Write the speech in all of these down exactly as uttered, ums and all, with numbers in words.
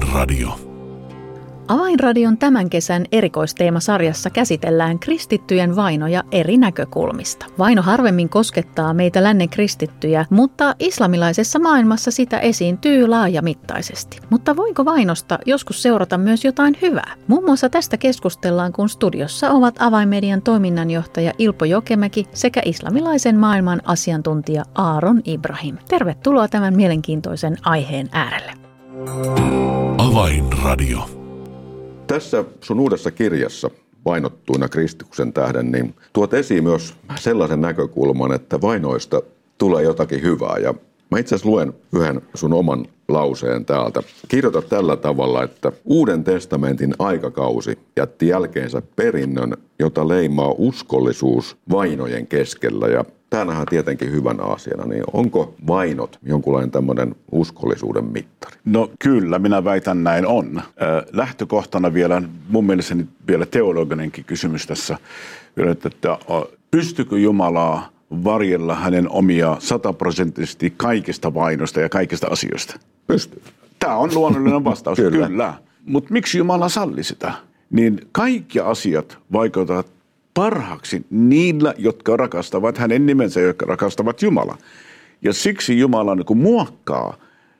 Avainradio. Avainradion tämän kesän erikoisteemasarjassa käsitellään kristittyjen vainoja eri näkökulmista. Vaino harvemmin koskettaa meitä lännen kristittyjä, mutta islamilaisessa maailmassa sitä esiintyy laajamittaisesti. Mutta voiko vainosta joskus seurata myös jotain hyvää? Muun muassa tästä keskustellaan, kun studiossa ovat Avainmedian toiminnanjohtaja Ilpo Jokemäki sekä islamilaisen maailman asiantuntija Aaron Ibrahim. Tervetuloa tämän mielenkiintoisen aiheen äärelle. Avainradio. Tässä sun uudessa kirjassa, Vainottuina Kristuksen tähden, niin tuot esiin myös sellaisen näkökulman, että vainoista tulee jotakin hyvää. Ja mä itse asiassa luen yhden sun oman lauseen täältä. Kirjoita tällä tavalla, että Uuden testamentin aikakausi jätti jälkeensä perinnön, jota leimaa uskollisuus vainojen keskellä. Ja tämä nähdään tietenkin hyvänä asiana, niin onko vainot jonkunlainen tämmöinen uskollisuuden mittari? No kyllä, minä väitän näin on. Lähtökohtana vielä, mun mielestäni vielä teologinenkin kysymys tässä, että pystyykö Jumalaa varjella hänen omia sataprosenttisesti kaikista vainoista ja kaikista asioista? Pystyy. Tämä on luonnollinen vastaus, kyllä. kyllä. Mutta miksi Jumala salli sitä? Niin kaikki asiat vaikuttavat parhaaksi niillä, jotka rakastavat hänen nimensä, jotka rakastavat Jumalaa. Ja siksi Jumala niin kuin muokkaa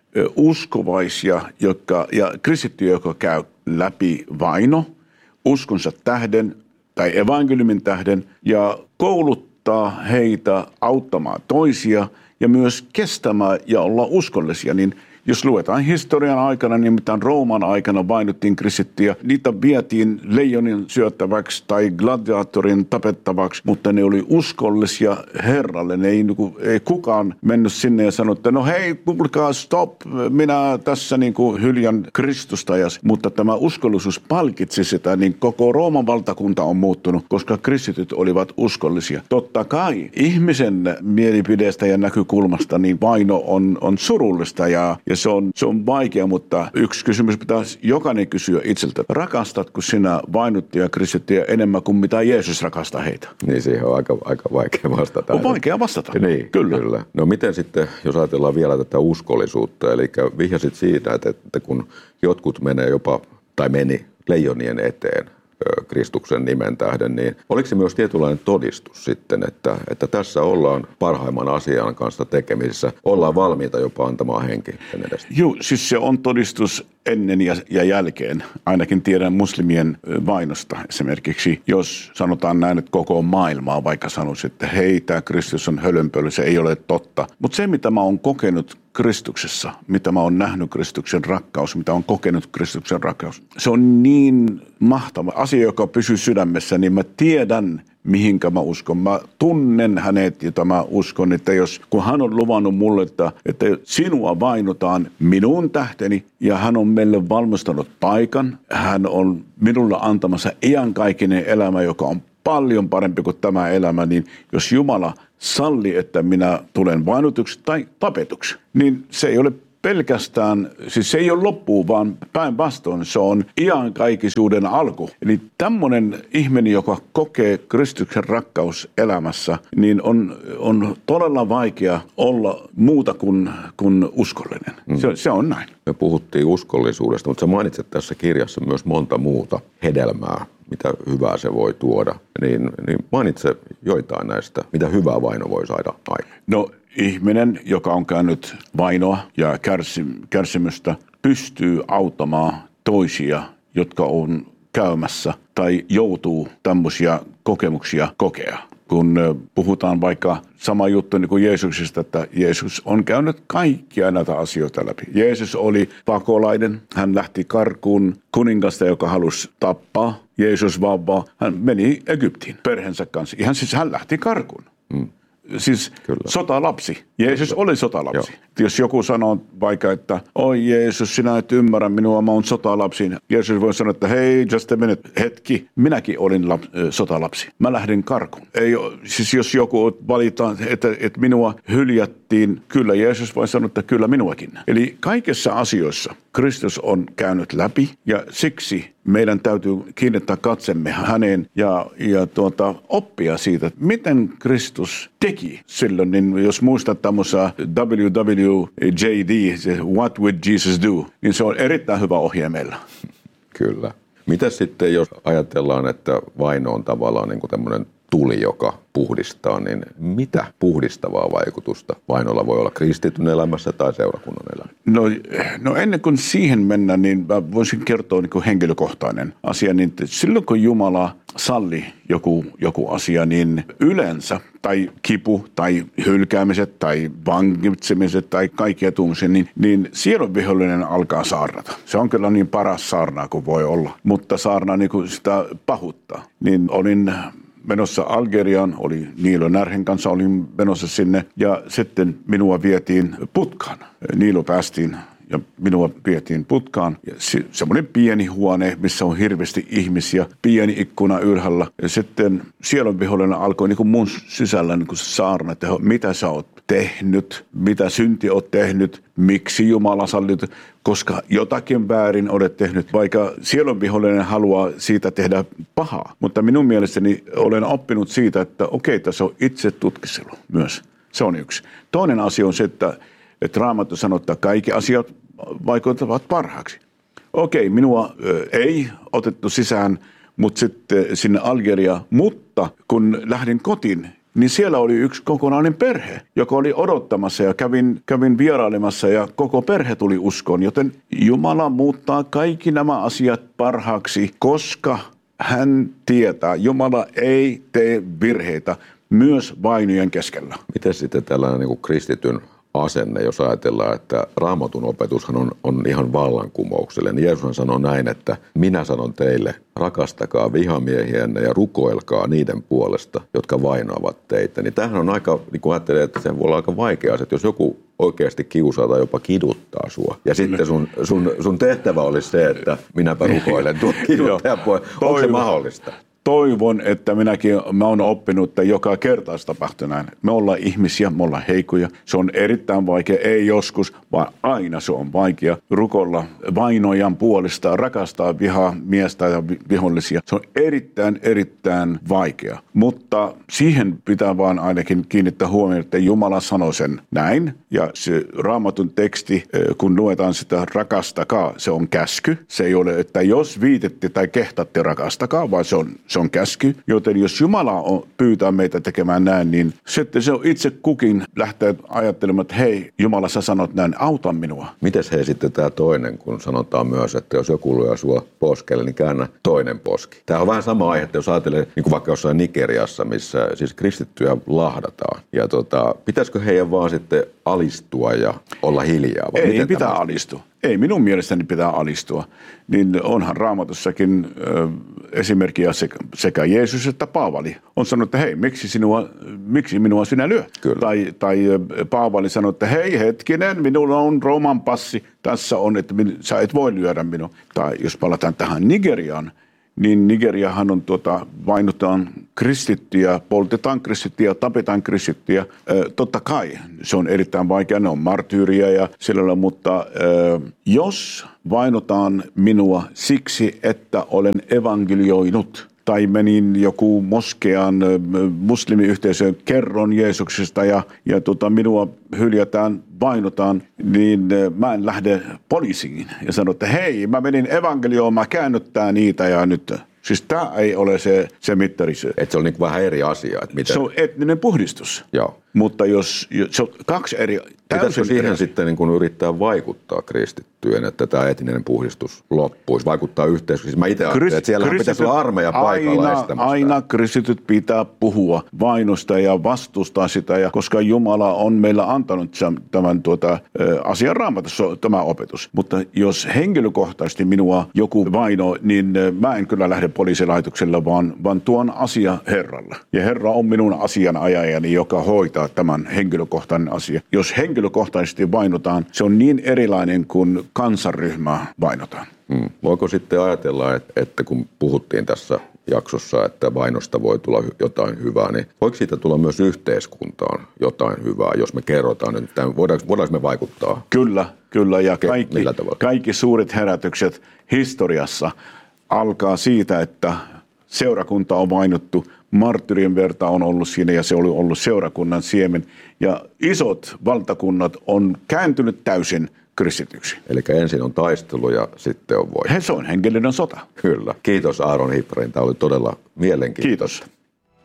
uskovaisia jotka, ja kristittyjä, jotka käy läpi vaino, uskonsa tähden tai evankeliumin tähden ja kouluttaa heitä auttamaan toisia ja myös kestämään ja olla uskollisia, niin jos luetaan historian aikana, niin mitään Rooman aikana vainottiin kristittyjä, niitä vietiin leijonin syöttäväksi tai gladiaattorin tapettavaksi, mutta ne oli uskollisia Herralle. Ne ei, ei kukaan mennyt sinne ja sanonut, että no hei, kuulkaa, stop, minä tässä niin kuin hyljän Kristusta. Mutta tämä uskollisuus palkitsi sitä, niin koko Rooman valtakunta on muuttunut, koska kristityt olivat uskollisia. Totta kai ihmisen mielipideestä ja näkökulmasta niin vaino on, on surullista ja Ja se on, se on vaikea, mutta yksi kysymys pitäisi jokainen kysyä itseltä. Rakastatko sinä vainottuja kristittyjä enemmän kuin mitä Jeesus rakastaa heitä? Niin siihen on aika, aika vaikea vastata. On vaikea vastata. Niin, kyllä. kyllä. No miten sitten, jos ajatellaan vielä tätä uskollisuutta, eli vihjasit siitä, että, että kun jotkut menee jopa, tai meni leijonien eteen Kristuksen nimen tähden, niin oliko se myös tietynlainen todistus sitten, että, että tässä ollaan parhaimman asian kanssa tekemisissä, ollaan valmiita jopa antamaan henki sen edestä? Joo, siis se on todistus ennen ja, ja jälkeen. Ainakin tiedän muslimien vainosta esimerkiksi, jos sanotaan näin, että koko maailmaa vaikka sanoisi, että hei, tämä Kristus on hölönpöly, se ei ole totta. Mutta se, mitä mä oon kokenut Kristuksessa, mitä mä oon nähnyt Kristuksen rakkaus, mitä oon kokenut Kristuksen rakkaus, se on niin mahtava asia, joka pysyy sydämessä, niin mä tiedän, mihinkä mä uskon. Mä tunnen hänet, jota mä uskon, että jos, kun hän on luvannut mulle, että, että sinua vainotaan minun tähteni, ja hän on meille valmistanut paikan, hän on minulle antamassa iankaikkinen elämä, joka on paljon parempi kuin tämä elämä, niin jos Jumala salli, että minä tulen vainotuksi tai tapetuksi, niin se ei ole pelkästään, siis se ei ole loppu, vaan päinvastoin se on iankaikkisuuden alku. Eli tämmöinen ihminen, joka kokee Kristuksen rakkaus elämässä, niin on, on todella vaikea olla muuta kuin, kuin uskollinen. Mm. Se, se on näin. Me puhuttiin uskollisuudesta, mutta sä mainitset tässä kirjassa myös monta muuta hedelmää, mitä hyvää se voi tuoda. Niin, niin mainitse joitain näistä, mitä hyvää vaino voi saada aikaan. No, ihminen, joka on käynyt vainoa ja kärsimystä, pystyy auttamaan toisia, jotka on käymässä tai joutuu tämmöisiä kokemuksia kokea. Kun puhutaan vaikka sama juttu niin kuin Jeesuksesta, että Jeesus on käynyt kaikkia näitä asioita läpi. Jeesus oli pakolainen, hän lähti karkuun kuningasta, joka halusi tappaa Jeesus vauvaa. Hän meni Egyptiin perheensä kanssa. Ihan siis hän lähti karkuun. Mm. Siis Kyllä. sotalapsi. Jeesus Kyllä. oli sotalapsi. Joo. Jos joku sanoo vaikka, että oi Jeesus, sinä et ymmärrä minua, mä oon sotalapsi. Jeesus voi sanoa, että hei, just a minute, hetki, minäkin olin lap, sotalapsi. Mä lähdin karkuun. Ei, siis jos joku valitaan, että, että minua hyljättiin, kyllä Jeesus voi sanoa, että kyllä minuakin. Eli kaikissa asioissa Kristus on käynyt läpi ja siksi meidän täytyy kiinnittää katsemme häneen ja, ja tuota, oppia siitä, että miten Kristus teki silloin. Niin jos muistatte tämmöisessä W W J D, se What Would Jesus Do, niin se on erittäin hyvä ohje meillä. Kyllä. Mitäs sitten, jos ajatellaan, että vaino on tavallaan niin kuin tämmöinen tuli, joka puhdistaa, niin mitä puhdistavaa vaikutusta vainolla voi olla kristityn elämässä tai seurakunnan elämässä? No, no ennen kuin siihen mennään, niin mä voisin kertoa niin kuin henkilökohtainen asia. Niin silloin kun Jumala salli joku, joku asia, niin yleensä, tai kipu, tai hylkäämiset, tai vangitsemiset, tai kaikkia tuommoisia, niin, niin sielun vihollinen alkaa saarnata. Se on kyllä niin paras saarnaa kuin voi olla, mutta saarnaa niin kuin sitä pahuuttaa. Niin olin menossa Algeriaan, oli Niilo Närhen kanssa, olin menossa sinne ja sitten minua vietiin putkaan. Niilo päästiin ja minua vietiin putkaan. Ja se, semmoinen pieni huone, missä on hirveästi ihmisiä, pieni ikkuna ylhäällä. Ja sitten sielun vihollinen alkoi niin kuin mun sisällä niin kuin saarna, että mitä sä oot tehnyt, mitä synti oot tehnyt, miksi Jumala sallit, koska jotakin väärin olet tehnyt, vaikka sielun vihollinen haluaa siitä tehdä pahaa. Mutta minun mielestäni olen oppinut siitä, että okei, tässä on itse tutkiskelu myös. Se on yksi. Toinen asia on se, että, että Raamattu sanoo, että kaikki asiat vaikuttavat parhaaksi. Okei, minua ö, ei otettu sisään, mutta sitten sinne Algeriaan, mutta kun lähdin kotiin, niin siellä oli yksi kokonainen perhe, joka oli odottamassa ja kävin, kävin vierailemassa ja koko perhe tuli uskoon. Joten Jumala muuttaa kaikki nämä asiat parhaaksi, koska hän tietää, Jumala ei tee virheitä myös vainojen keskellä. Miten sitten tällainen niin kuin kristityn asenne, jos ajatellaan, että Raamatun opetushan on, on ihan vallankumouksellinen. Jeesushan sanoo näin, että minä sanon teille, rakastakaa vihamiehiänne ja rukoilkaa niiden puolesta, jotka vainoavat teitä. Niin tämähän on aika, niin kuin ajattelee, että se voi olla aika vaikea asia, että jos joku oikeasti kiusaa tai jopa kiduttaa sua. Ja sitten sun, sun, sun tehtävä olisi se, että minäpä rukoilen tuon kiduttajan puolesta. Onko se mahdollista? Toivon, että minäkin mä oon oppinut, että joka kerta se tapahtuu näin. Me ollaan ihmisiä, me ollaan heikkoja. Se on erittäin vaikea, ei joskus, vaan aina se on vaikea. Rukolla vainojan puolesta, rakastaa vihaa miestä ja vihollisia. Se on erittäin, erittäin vaikea. Mutta siihen pitää vaan ainakin kiinnittää huomioon, että Jumala sanoi sen näin. Ja se Raamatun teksti, kun luetaan sitä rakastakaa, se on käsky. Se ei ole, että jos viitette tai kehtatte rakastakaa, vaan se on Se on käsky, joten jos Jumala on, pyytää meitä tekemään näin, niin sitten se on itse kukin lähtee ajattelemaan, että hei, Jumala, sä sanot näin, auta minua. Mites hei sitten tämä toinen, kun sanotaan myös, että jos joku lyö sua poskelle, niin käännä toinen poski. Tämä on vähän sama aihe, että jos ajattelee, niin kuin vaikka jossain Nigeriassa, missä siis kristittyjä lahdataan. Ja tota, pitäisikö heidän vaan sitten alistua ja olla hiljaa? Vai ei, pitää tämä alistua. Ei, minun mielestäni pitää alistua. Niin onhan Raamatussakin ö, esimerkkiä sekä, sekä Jeesus että Paavali on sanonut, että hei, miksi, sinua, miksi minua sinä lyöt? Tai, tai Paavali sanoi, että hei hetkinen, minulla on Rooman passi, tässä on, että min, sä et voi lyödä minua. Tai jos palataan tähän Nigeriaan, niin Nigeriahan on tuota, vainotaan kristittyjä, poltetaan kristittyjä, tapetaan kristittyjä. Ö, totta kai se on erittäin vaikea, ne on martyyriä ja sillä, mutta ö, jos vainotaan minua siksi, että olen evankelioinut tai menin joku moskean muslimiyhteisöön, kerron Jeesuksesta ja, ja tota, minua hyljätään, vainotaan, niin mä en lähde poliisiin ja sanon, että hei, mä menin evankelioon, käännyttää niitä ja nyt. Siis tämä ei ole se, se mittari. Että se on niin vähän eri asia. Että miten... Se on etninen puhdistus. Joo. Mutta jos, se on kaksi eri... Pitäisikö siihen eri... sitten niin kun yrittää vaikuttaa kristittyjen, että tämä etninen puhdistus loppuisi, vaikuttaa yhteiskunnassa? Mä itse ajattelen, että siellä pitäisi olla armeija paikalla aina, estämästä. Aina kristityt pitää puhua vainosta ja vastustaa sitä, ja koska Jumala on meillä antanut tämän tuota, asian Raamatussa, tämä opetus. Mutta jos henkilökohtaisesti minua joku vaino, niin mä en kyllä lähde poliisilaitoksella, vaan, vaan tuon asia Herralle. Ja Herra on minun asianajajani, joka hoitaa tämän henkilökohtainen asia. Jos henkilökohtaisesti vainotaan, se on niin erilainen kuin kansanryhmää vainotaan. Hmm. Voiko sitten ajatella, että, että kun puhuttiin tässä jaksossa, että vainosta voi tulla jotain hyvää, niin voiko siitä tulla myös yhteiskuntaan jotain hyvää, jos me kerrotaan, että voidaanko, voidaanko me vaikuttaa? Kyllä, kyllä. Ja kaikki, kaikki suuret herätykset historiassa alkaa siitä, että seurakunta on vainottu, marttyrien verta on ollut siinä ja se oli ollut seurakunnan siemen. Ja isot valtakunnat on kääntynyt täysin kristityksi. Eli ensin on taistelu ja sitten on voitto. He, se on hengellinen sota. Kyllä. Kiitos Aaron Hipparin. Tämä oli todella mielenkiintoista. Kiitos.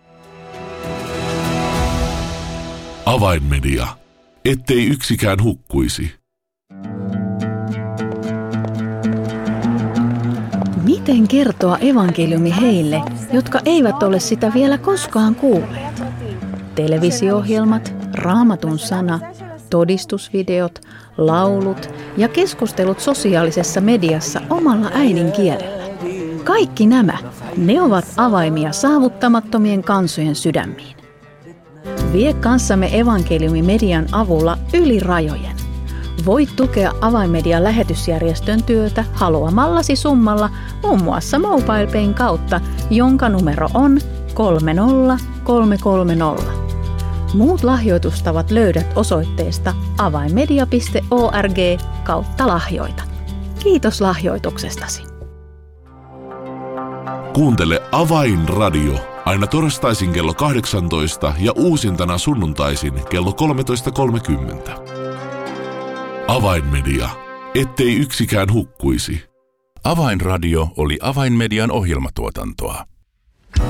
Avainmedia. Ettei yksikään hukkuisi. Miten kertoa evankeliumi heille, jotka eivät ole sitä vielä koskaan kuulleet? Televisio-ohjelmat, Raamatun sana, todistusvideot, laulut ja keskustelut sosiaalisessa mediassa omalla äidinkielellä. Kaikki nämä, ne ovat avaimia saavuttamattomien kansojen sydämiin. Vie kanssamme evankeliumimedian avulla yli rajojen. Voit tukea Avainmedian lähetysjärjestön työtä haluamallasi summalla muun muassa MobilePayn kautta, jonka numero on kolme nolla kolme kolme nolla. Muut lahjoitustavat löydät osoitteesta avainmedia piste org kautta lahjoita. Kiitos lahjoituksestasi. Kuuntele Avainradio aina torstaisin kello kahdeksantoista ja uusintana sunnuntaisin kello kolmetoista kolmekymmentä. Avainmedia. Ettei yksikään hukkuisi. Avainradio oli Avainmedian ohjelmatuotantoa.